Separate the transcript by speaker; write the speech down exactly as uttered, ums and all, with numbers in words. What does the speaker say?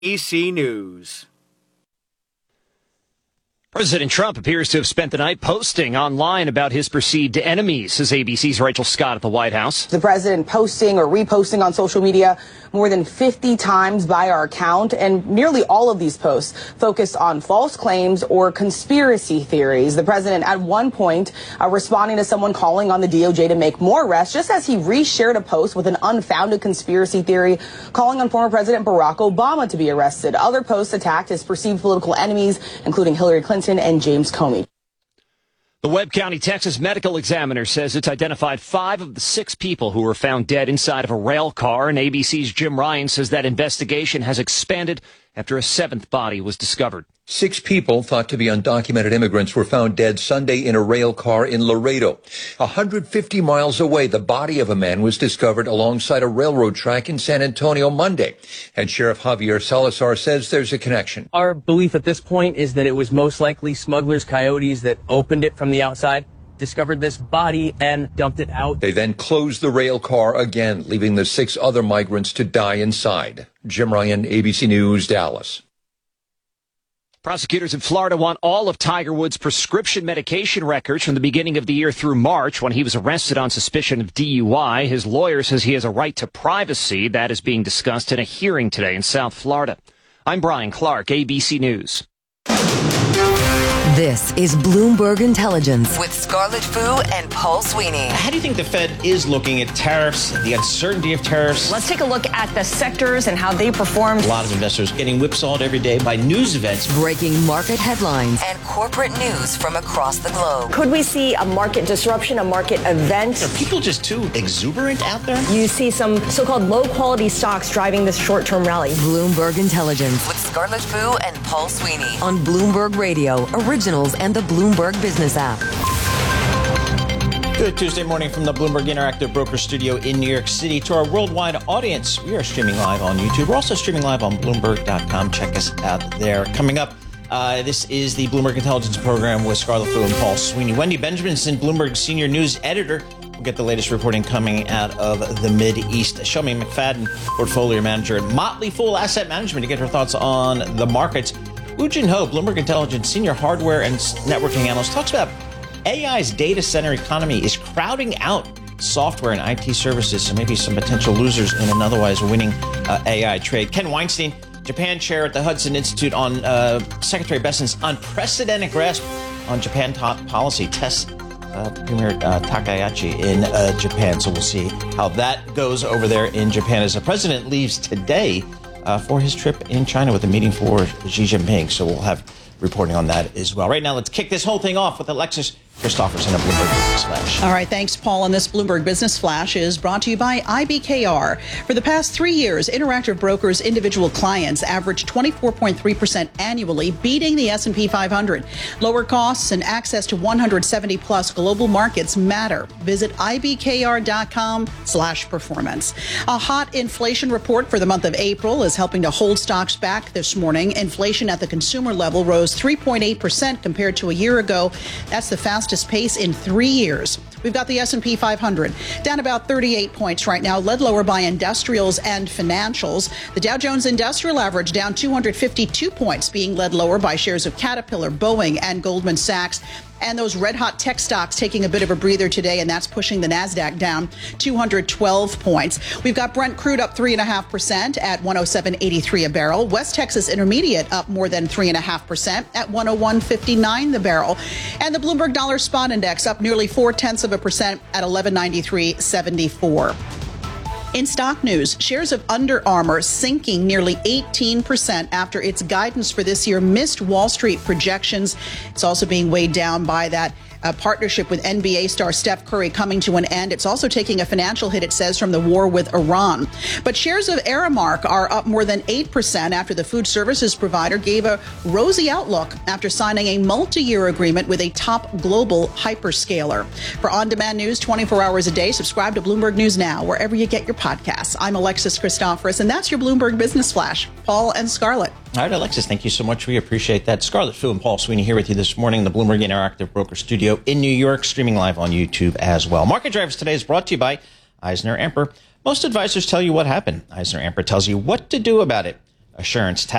Speaker 1: A B C News.
Speaker 2: President Trump appears to have spent the night posting online about his perceived enemies, says A B C's Rachel Scott at the White House.
Speaker 3: The president posting or reposting on social media more than fifty times by our count, and nearly all of these posts focused on false claims or conspiracy theories. The president at one point uh, responding to someone calling on the D O J to make more arrests, just as he reshared a post with an unfounded conspiracy theory calling on former President Barack Obama to be arrested. Other posts attacked his perceived political enemies, including Hillary Clinton and James Comey.
Speaker 2: The Webb County, Texas medical examiner says it's identified five of the six people who were found dead inside of a rail car, and A B C's Jim Ryan says that investigation has expanded after a seventh body was discovered.
Speaker 4: Six people thought to be undocumented immigrants were found dead Sunday in a rail car in Laredo. one hundred fifty miles away, the body of a man was discovered alongside a railroad track in San Antonio Monday. And Sheriff Javier Salazar says there's a connection.
Speaker 5: Our belief at this point is that it was most likely smugglers, coyotes that opened it from the outside, discovered this body, and dumped it out.
Speaker 4: They then closed the rail car again, leaving the six other migrants to die inside. Jim Ryan, A B C News, Dallas.
Speaker 2: Prosecutors in Florida want all of Tiger Woods' prescription medication records from the beginning of the year through March, when he was arrested on suspicion of D U I. His lawyer says he has a right to privacy. That is being discussed in a hearing today in South Florida. I'm Brian Clark, A B C News.
Speaker 6: This is Bloomberg Intelligence with Scarlett Fu and Paul Sweeney.
Speaker 7: How do you think the Fed is looking at tariffs, the uncertainty of tariffs?
Speaker 8: Let's take a look at the sectors and how they performed.
Speaker 7: A lot of investors getting whipsawed every day by news events.
Speaker 6: Breaking market headlines and corporate news from across the globe.
Speaker 8: Could we see a market disruption, a market event?
Speaker 7: Are people just too exuberant out there?
Speaker 8: You see some so-called low-quality stocks driving this short-term rally.
Speaker 6: Bloomberg Intelligence with Scarlett Fu and Paul Sweeney on Bloomberg Radio, Originals, and the Bloomberg Business app.
Speaker 7: Good Tuesday morning from the Bloomberg Interactive Broker Studio in New York City. To our worldwide audience, we are streaming live on YouTube. We're also streaming live on Bloomberg dot com. Check us out there. Coming up, uh, this is the Bloomberg Intelligence Program with Scarlett Fu and Paul Sweeney. Wendy Benjaminson, Bloomberg Senior News Editor. We'll get the latest reporting coming out of the Mideast. Shomie McFadden, Portfolio Manager at Motley Fool Asset Management, to get her thoughts on the markets. Woo Jin Ho, Bloomberg Intelligence Senior Hardware and Networking Analyst, talks about A I's data center economy is crowding out software and I T services, so maybe some potential losers in an otherwise winning uh, A I trade. Ken Weinstein, Japan Chair at the Hudson Institute, on uh, Secretary Besant's unprecedented grasp on Japan top policy, tests uh, Premier uh, Takahashi in uh, Japan. So we'll see how that goes over there in Japan as the president leaves today Uh, for his trip in China with a meeting for Xi Jinping. So we'll have reporting on that as well. Right now, let's kick this whole thing off with Alexis Christopherson of Bloomberg Business Flash.
Speaker 9: All right, thanks, Paul. And this Bloomberg Business Flash is brought to you by I B K R. For the past three years, Interactive Brokers' individual clients averaged twenty-four point three percent annually, beating the S and P five hundred. Lower costs and access to one hundred seventy plus global markets matter. Visit ibkr.com slash performance. A hot inflation report for the month of April is helping to hold stocks back this morning. Inflation at the consumer level rose three point eight percent compared to a year ago. That's the fastest pace in three years. We've got the S and P five hundred down about thirty-eight points right now, led lower by industrials and financials. The Dow Jones Industrial Average down two hundred fifty-two points, being led lower by shares of Caterpillar, Boeing, and Goldman Sachs. And those red-hot tech stocks taking a bit of a breather today, and that's pushing the NASDAQ down two hundred twelve points. We've got Brent crude up three point five percent at one oh seven eighty-three a barrel. West Texas Intermediate up more than three point five percent at one oh one fifty-nine the barrel. And the Bloomberg Dollar Spot Index up nearly four-tenths of a percent at eleven ninety-three seventy-four. In stock news, shares of Under Armour sinking nearly eighteen percent after its guidance for this year missed Wall Street projections. It's also being weighed down by that uh, partnership with N B A star Steph Curry coming to an end. It's also taking a financial hit, it says, from the war with Iran. But shares of Aramark are up more than eight percent after the food services provider gave a rosy outlook after signing a multi-year agreement with a top global hyperscaler. For on-demand news twenty-four hours a day, subscribe to Bloomberg News Now, wherever you get your podcasts. I'm Alexis Christoforous, and that's your Bloomberg Business Flash. Paul and Scarlett.
Speaker 7: All right, Alexis, thank you so much. We appreciate that. Scarlett Fu and Paul Sweeney here with you this morning in the Bloomberg Interactive Broker Studio in New York, streaming live on YouTube as well. Market Drivers today is brought to you by Eisner Amper. Most advisors tell you what happened. Eisner Amper tells you what to do about it. assurance.